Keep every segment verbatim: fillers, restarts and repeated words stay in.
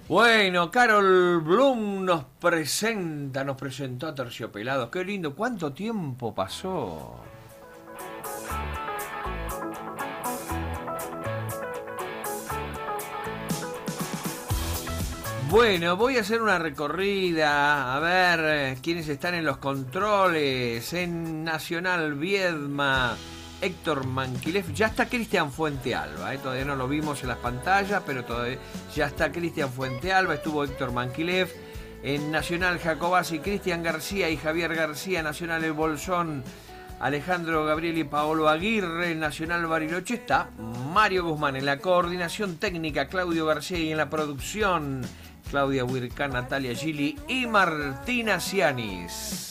Bueno, Carol Bloom nos presenta, nos presentó a Terciopelados. Qué lindo, ¿cuánto tiempo pasó? Bueno, voy a hacer una recorrida, a ver quiénes están en los controles. En Nacional Viedma, Héctor Manquilef, ya está Cristian Fuentealba, ¿eh? Todavía no lo vimos en las pantallas, pero todavía ya está Cristian Fuentealba, estuvo Héctor Manquilef. En Nacional Jacobasi, Cristian García y Javier García. Nacional El Bolsón, Alejandro Gabriel y Paolo Aguirre. En Nacional Bariloche está Mario Guzmán. En la coordinación técnica, Claudio García. Y en la producción, Claudia Huircán, Natalia Gili y Martina Cianis.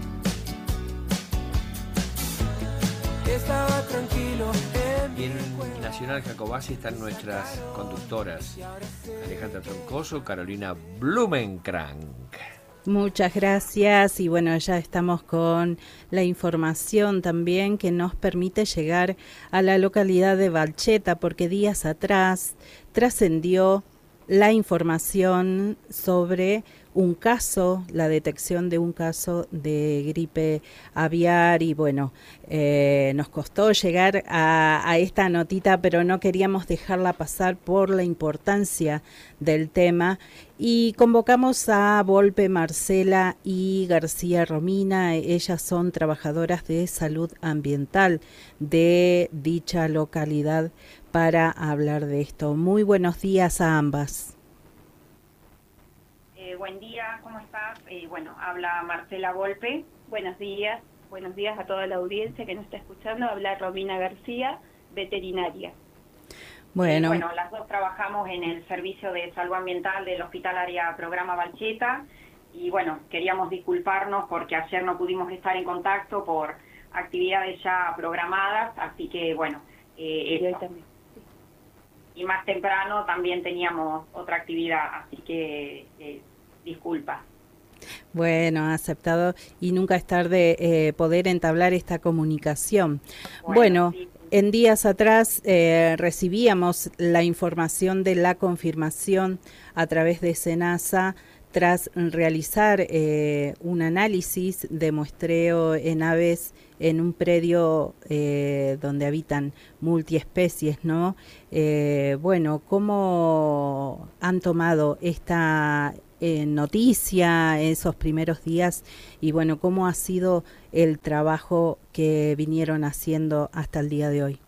Estaba tranquilo Y en Nacional Jacobasi están nuestras conductoras, Alejandra Troncoso, Carolina Blumenkrank. Muchas gracias, y bueno, ya estamos con la información también que nos permite llegar a la localidad de Balcheta, porque días atrás trascendió la información sobre un caso, la detección de un caso de gripe aviar, y bueno, eh, nos costó llegar a, a esta notita, pero no queríamos dejarla pasar por la importancia del tema, y convocamos a Volpe Marcela y García Romina. Ellas son trabajadoras de salud ambiental de dicha localidad para hablar de esto. Muy buenos días a ambas. Eh, buen día, ¿cómo estás? Eh, bueno, habla Marcela Volpe. Buenos días, buenos días a toda la audiencia que nos está escuchando. Habla Romina García, veterinaria. Bueno. Eh, bueno, las dos trabajamos en el servicio de salud ambiental del Hospital Área Programa Balcheta, y bueno, queríamos disculparnos porque ayer no pudimos estar en contacto por actividades ya programadas, así que bueno, eh, eso. También. Y más temprano también teníamos otra actividad, así que eh, disculpa. Bueno, aceptado, y nunca es tarde eh, poder entablar esta comunicación. Bueno, bueno sí. En días atrás eh, recibíamos la información de la confirmación a través de SENASA tras realizar eh, un análisis de muestreo en aves en un predio eh, donde habitan multiespecies, ¿no? Eh, bueno, ¿cómo han tomado esta eh, noticia esos primeros días? Y bueno, ¿cómo ha sido el trabajo que vinieron haciendo hasta el día de hoy?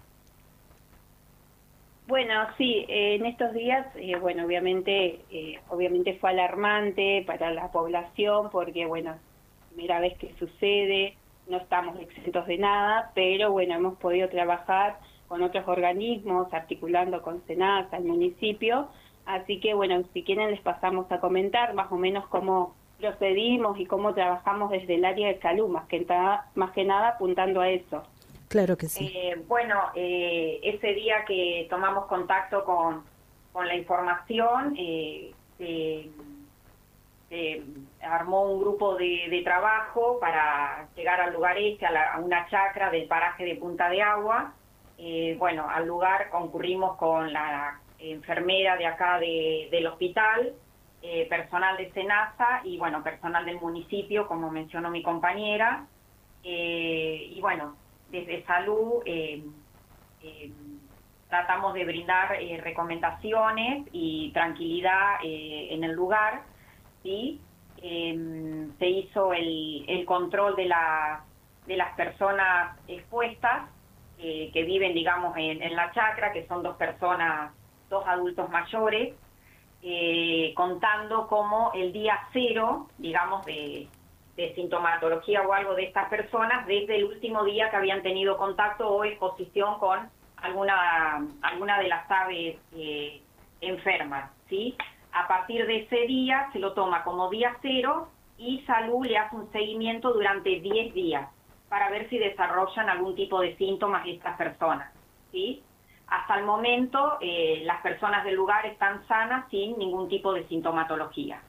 Bueno, sí, eh, en estos días, eh, bueno, obviamente, eh, obviamente fue alarmante para la población porque, bueno, primera vez que sucede, no estamos exentos de nada, pero bueno, hemos podido trabajar con otros organismos, articulando con SENASA, el municipio, así que bueno, si quieren les pasamos a comentar más o menos cómo procedimos y cómo trabajamos desde el área de salud, más que, más que nada apuntando a eso. Claro que sí. Eh, bueno, eh, ese día que tomamos contacto con, con la información, eh, eh, eh, armó un grupo de, de trabajo para llegar al lugar este, a, la, a una chacra del paraje de Punta de Agua. Eh, bueno, al lugar concurrimos con la enfermera de acá de, del hospital, eh, personal de SENASA y bueno, personal del municipio, como mencionó mi compañera, eh, y bueno, desde salud eh, eh, tratamos de brindar eh, recomendaciones y tranquilidad eh, en el lugar, ¿sí? Eh, se hizo el, el control de, la, de las personas expuestas eh, que viven, digamos, en, en la chacra, que son dos personas, dos adultos mayores, eh, contando como el día cero, digamos, de... de sintomatología o algo de estas personas desde el último día que habían tenido contacto o exposición con alguna alguna de las aves eh, enfermas, ¿sí? A partir de ese día se lo toma como día cero y salud le hace un seguimiento durante diez días para ver si desarrollan algún tipo de síntomas estas personas, ¿sí? Hasta el momento eh, las personas del lugar están sanas sin ningún tipo de sintomatología.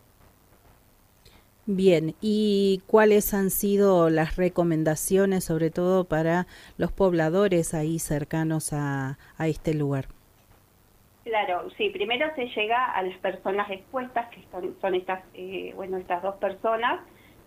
Bien, ¿y cuáles han sido las recomendaciones, sobre todo para los pobladores ahí cercanos a, a este lugar? Claro, sí, primero se llega a las personas expuestas, que son, son estas, eh, bueno, estas dos personas,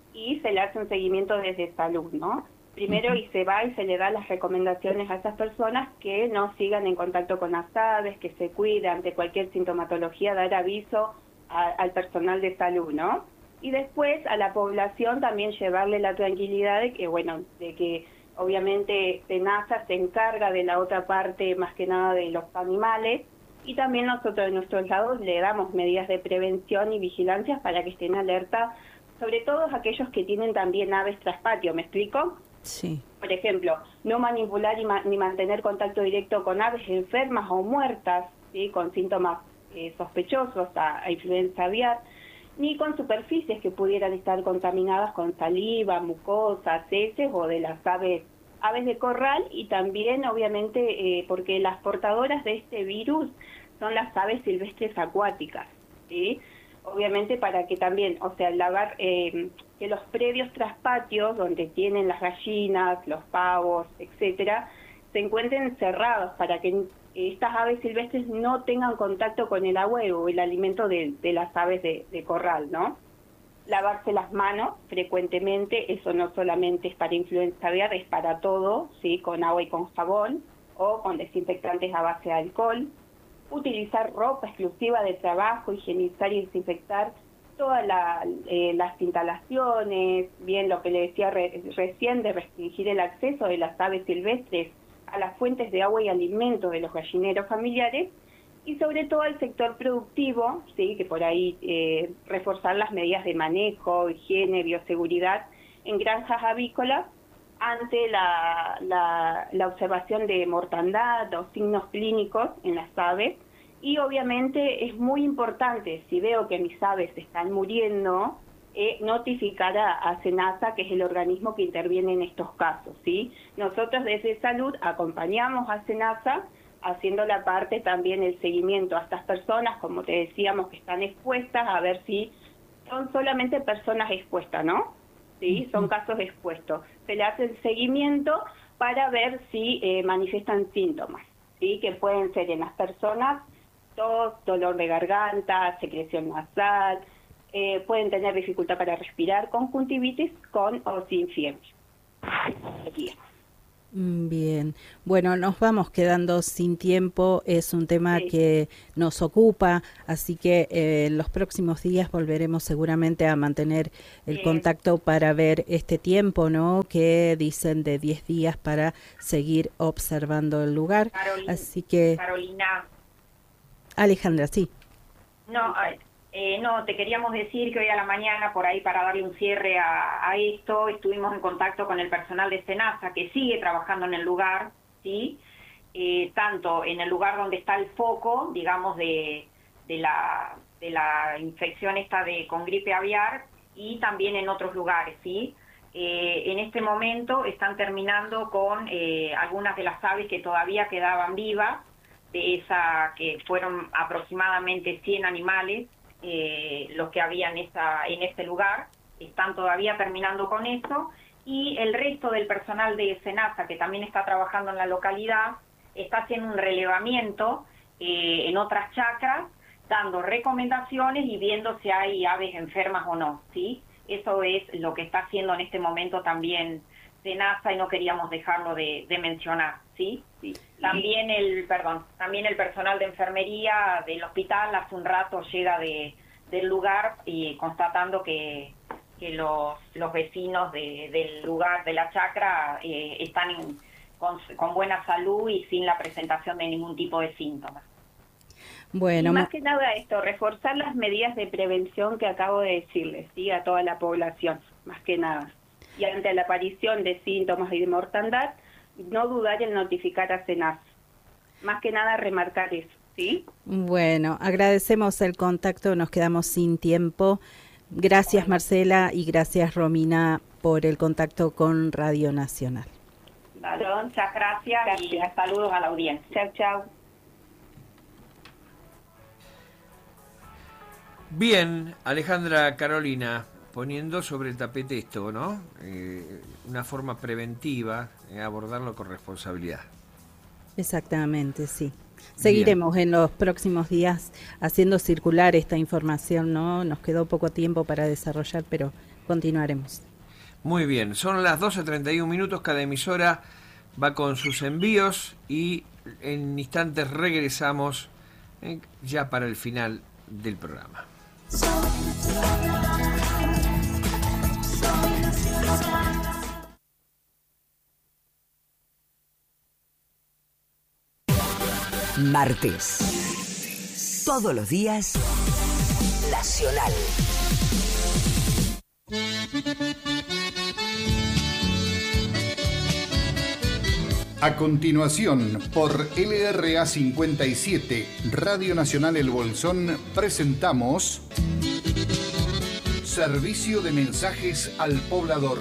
y se le hace un seguimiento desde salud, ¿no? Primero y se va y se le da las recomendaciones a esas personas que no sigan en contacto con las aves, que se cuiden ante cualquier sintomatología, dar aviso a, al personal de salud, ¿no? Y después a la población también llevarle la tranquilidad de que, bueno, de que obviamente SENASA se encarga de la otra parte, más que nada de los animales, y también nosotros de nuestros lados le damos medidas de prevención y vigilancia para que estén alerta, sobre todo aquellos que tienen también aves tras patio, ¿me explico? Sí. Por ejemplo, no manipular y ma ni mantener contacto directo con aves enfermas o muertas, ¿sí? Con síntomas eh, sospechosos a, a influenza aviar, ni con superficies que pudieran estar contaminadas con saliva, mucosas, heces o de las aves aves de corral, y también obviamente eh, porque las portadoras de este virus son las aves silvestres acuáticas, ¿sí? Obviamente para que también, o sea, lavar, eh, que los predios traspatios donde tienen las gallinas, los pavos, etcétera, se encuentren cerrados para que estas aves silvestres no tengan contacto con el agua o el alimento de, de las aves de, de corral, ¿no? Lavarse las manos frecuentemente, eso no solamente es para influenza aviar, es para todo, ¿sí? Con agua y con jabón o con desinfectantes a base de alcohol. Utilizar ropa exclusiva de trabajo, higienizar y desinfectar todas la, eh, las instalaciones, bien lo que le decía re, recién de restringir el acceso de las aves silvestres a las fuentes de agua y alimento de los gallineros familiares, y sobre todo al sector productivo, sí, que por ahí eh, reforzar las medidas de manejo, higiene, bioseguridad en granjas avícolas ante la, la, la observación de mortandad o signos clínicos en las aves. Y obviamente es muy importante, si veo que mis aves están muriendo, eh, notificar a, a SENASA, que es el organismo que interviene en estos casos, ¿sí? Nosotros desde Salud acompañamos a SENASA, haciendo la parte también el seguimiento a estas personas, como te decíamos, que están expuestas, a ver si son solamente personas expuestas, ¿no? Sí, son casos expuestos. Se le hace el seguimiento para ver si eh, manifiestan síntomas, ¿sí? Que pueden ser en las personas tos, dolor de garganta, secreción nasal, eh, pueden tener dificultad para respirar, conjuntivitis con o sin fiebre. Bien, bueno, nos vamos quedando sin tiempo, es un tema Sí. que nos ocupa, así que eh, en los próximos días volveremos seguramente a mantener el Bien. contacto para ver este tiempo, ¿no? Que dicen de diez días para seguir observando el lugar. Carolina, Así que, Carolina, Alejandra, sí. no, eh, no, te queríamos decir que hoy a la mañana, por ahí para darle un cierre a, a esto, estuvimos en contacto con el personal de SENASA que sigue trabajando en el lugar, ¿sí? Eh, tanto en el lugar donde está el foco, digamos, de, de, la, de la infección esta de con gripe aviar, y también en otros lugares, ¿sí? Eh, en este momento están terminando con eh, algunas de las aves que todavía quedaban vivas, de esa que fueron aproximadamente cien animales, eh, los que había en, esa, en este lugar, están todavía terminando con eso, y el resto del personal de SENASA, que también está trabajando en la localidad, está haciendo un relevamiento eh, en otras chacras, dando recomendaciones y viendo si hay aves enfermas o no, ¿sí? Eso es lo que está haciendo en este momento también SENASA, y no queríamos dejarlo de, de mencionar, ¿sí? Sí. También el, perdón, también el personal de enfermería del hospital hace un rato llega de, del lugar y constatando que, que los, los vecinos de, del lugar, de la chacra, eh, están en, con, con buena salud y sin la presentación de ningún tipo de síntomas. Bueno, y más que nada esto, reforzar las medidas de prevención que acabo de decirles, ¿sí? A toda la población, más que nada. Y ante la aparición de síntomas y de mortandad, no dudar en notificar a SENASA. Más que nada remarcar eso, ¿sí? Bueno, agradecemos el contacto, nos quedamos sin tiempo. Gracias, bueno, Marcela, y gracias, Romina, por el contacto con Radio Nacional. Vale, muchas gracias, gracias y saludos a la audiencia. Chao, chao. Bien, Alejandra, Carolina, poniendo sobre el tapete esto, ¿no? Eh, una forma preventiva, eh, abordarlo con responsabilidad. Exactamente, sí. Seguiremos Bien. en los próximos días haciendo circular esta información, ¿no? Nos quedó poco tiempo para desarrollar, pero continuaremos. Muy bien, son las doce treinta y un minutos, cada emisora va con sus envíos y en instantes regresamos eh, ya para el final del programa. Martes. Todos los días, Nacional. A continuación, por L R A cincuenta y siete, Radio Nacional El Bolsón, presentamos Servicio de Mensajes al Poblador.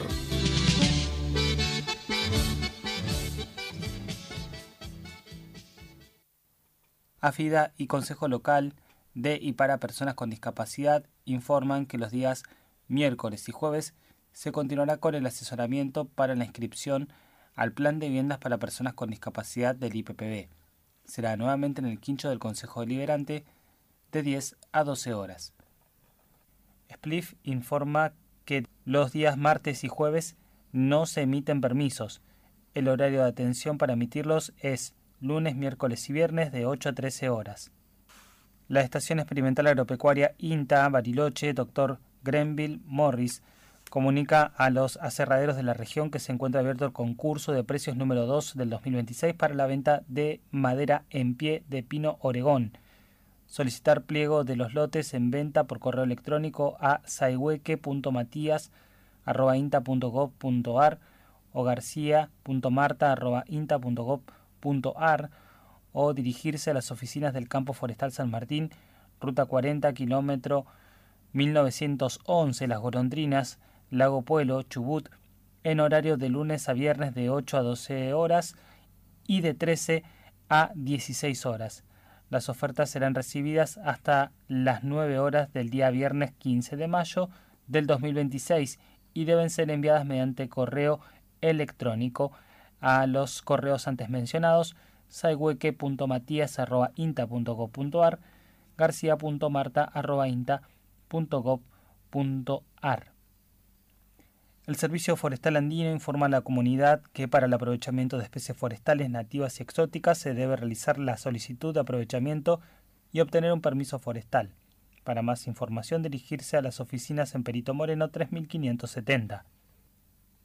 AFIDA y Consejo Local de y para Personas con Discapacidad informan que los días miércoles y jueves se continuará con el asesoramiento para la inscripción al Plan de Viviendas para Personas con Discapacidad del I P P B. Será nuevamente en el quincho del Consejo Deliberante de diez a doce horas. Splif informa que los días martes y jueves no se emiten permisos. El horario de atención para emitirlos es lunes, miércoles y viernes de ocho a trece horas. La Estación Experimental Agropecuaria INTA Bariloche, doctor Grenville Morris, comunica a los aserraderos de la región que se encuentra abierto el concurso de precios número dos del dos mil veintiséis para la venta de madera en pie de pino Oregón. Solicitar pliego de los lotes en venta por correo electrónico a saihueque punto matías arroba inta punto gob punto ar o garcía punto marta arroba inta punto gob punto ar o dirigirse a las oficinas del Campo Forestal San Martín, ruta cuarenta, kilómetro mil novecientos once, Las Golondrinas, Lago Puelo, Chubut, en horario de lunes a viernes de ocho a doce horas y de trece a dieciséis horas. Las ofertas serán recibidas hasta las nueve horas del día viernes quince de mayo del dos mil veintiséis y deben ser enviadas mediante correo electrónico a los correos antes mencionados: saihueque punto matías arroba inta punto gob punto ar, garcía punto marta arroba inta punto gob punto ar. El Servicio Forestal Andino informa a la comunidad que para el aprovechamiento de especies forestales nativas y exóticas se debe realizar la solicitud de aprovechamiento y obtener un permiso forestal. Para más información dirigirse a las oficinas en Perito Moreno tres mil quinientos setenta.